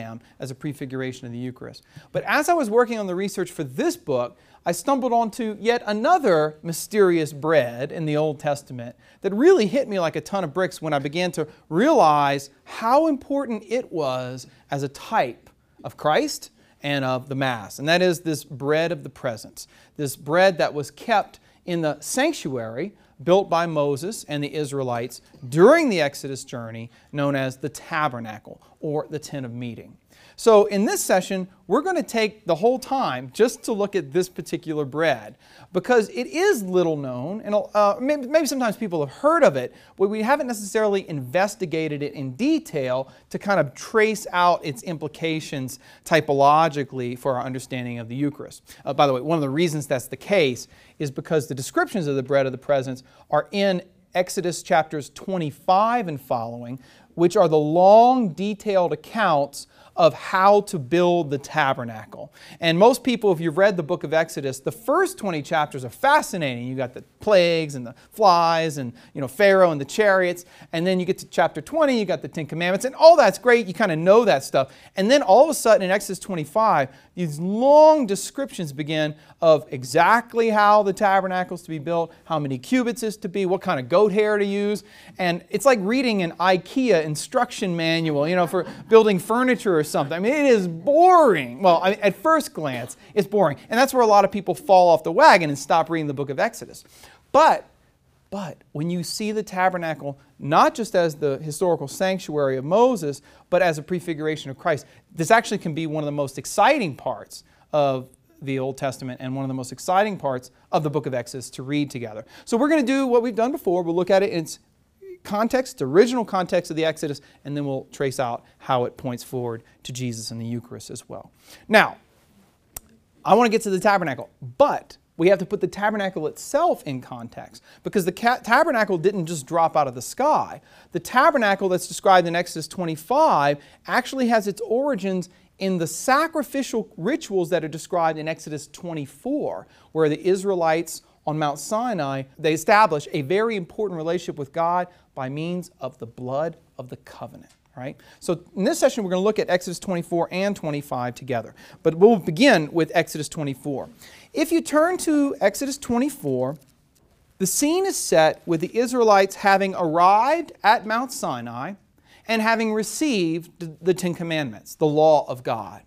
lamb as a prefiguration of the Eucharist. But as I was working on the research for this book, I stumbled onto yet another mysterious bread in the Old Testament that really hit me like a ton of bricks when I began to realize how important it was as a type of Christ and of the Mass. And that is this bread of the presence, this bread that was kept in the sanctuary built by Moses and the Israelites during the Exodus journey, known as the tabernacle or the tent of meeting. So in this session, we're going to take the whole time just to look at this particular bread because it is little known, and maybe sometimes people have heard of it, but we haven't necessarily investigated it in detail to kind of trace out its implications typologically for our understanding of the Eucharist. By the way, one of the reasons that's the case is because the descriptions of the bread of the presence are in Exodus chapters 25 and following, which are the long, detailed accounts of how to build the tabernacle. And most people, if you've read the book of Exodus, the first 20 chapters are fascinating. You got the plagues and the flies and Pharaoh and the chariots. And then you get to chapter 20, you got the Ten Commandments, and all that's great. You kind of know that stuff. And then all of a sudden in Exodus 25, these long descriptions begin of exactly how the tabernacle is to be built, how many cubits is to be, what kind of goat hair to use. And it's like reading an IKEA instruction manual, for building furniture or something. I mean, it is boring. Well, at first glance, it's boring. And that's where a lot of people fall off the wagon and stop reading the book of Exodus. But when you see the tabernacle, not just as the historical sanctuary of Moses, but as a prefiguration of Christ, this actually can be one of the most exciting parts of the Old Testament and one of the most exciting parts of the book of Exodus to read together. So we're going to do what we've done before. We'll look at it in its context, original context of the Exodus, and then we'll trace out how it points forward to Jesus and the Eucharist as well. Now, I want to get to the tabernacle, but we have to put the tabernacle itself in context because the tabernacle didn't just drop out of the sky. The tabernacle that's described in Exodus 25 actually has its origins in the sacrificial rituals that are described in Exodus 24, where the Israelites on Mount Sinai, they establish a very important relationship with God by means of the blood of the covenant. Right? So in this session, we're going to look at Exodus 24 and 25 together. But we'll begin with Exodus 24. If you turn to Exodus 24, the scene is set with the Israelites having arrived at Mount Sinai and having received the Ten Commandments, the law of God.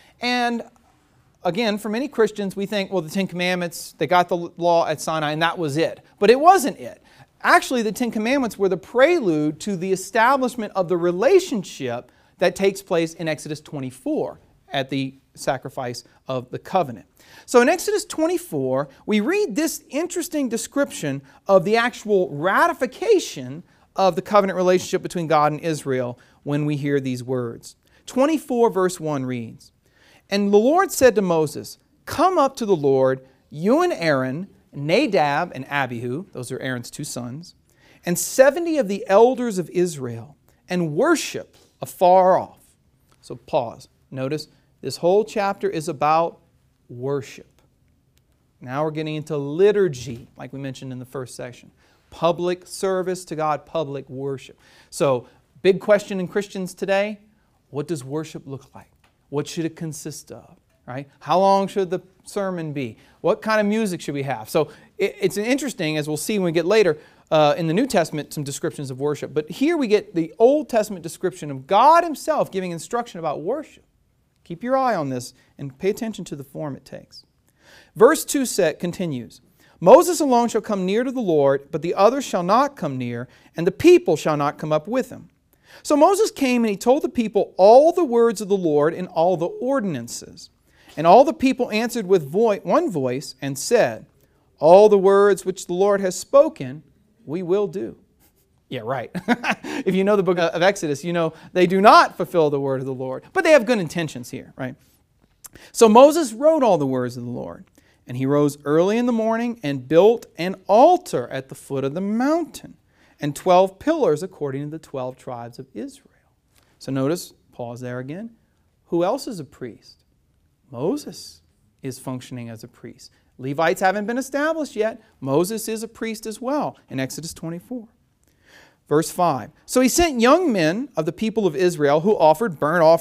And again, for many Christians, we think, well, the Ten Commandments, they got the law at Sinai and that was it. But it wasn't it. Actually, the Ten Commandments were the prelude to the establishment of the relationship that takes place in Exodus 24 at the sacrifice of the covenant. So in Exodus 24, we read this interesting description of the actual ratification of the covenant relationship between God and Israel when we hear these words. 24 verse 1 reads, "And the Lord said to Moses, 'Come up to the Lord, you and Aaron, Nadab and Abihu,'" those are Aaron's two sons, "'and 70 of the elders of Israel, and worship afar off.'" So pause. Notice this whole chapter is about worship. Now we're getting into liturgy, like we mentioned in the first section. Public service to God, public worship. So, big question in Christians today, what does worship look like? What should it consist of? Right? How long should the sermon be? What kind of music should we have? So it's interesting, as we'll see when we get later in the New Testament, some descriptions of worship. But here we get the Old Testament description of God Himself giving instruction about worship. Keep your eye on this and pay attention to the form it takes. Verse 2 continues, "Moses alone shall come near to the Lord, but the others shall not come near, and the people shall not come up with him. So Moses came and he told the people all the words of the Lord and all the ordinances. And all the people answered with one voice and said, 'All the words which the Lord has spoken, we will do.'" Yeah, right. If you know the book of Exodus, you know they do not fulfill the word of the Lord. But they have good intentions here, right? So Moses wrote all the words of the Lord. And he rose early in the morning and built an altar at the foot of the mountain, and 12 pillars according to the 12 tribes of Israel. So notice, pause there again. Who else is a priest? Moses is functioning as a priest. Levites haven't been established yet. Moses is a priest as well in Exodus 24. Verse 5. "So he sent young men of the people of Israel who offered burnt